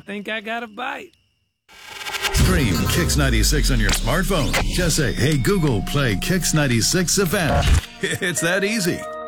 think I got a bite. Stream Kix 96 on your smartphone. Just say, hey Google, play Kix 96 Savannah. It's that easy.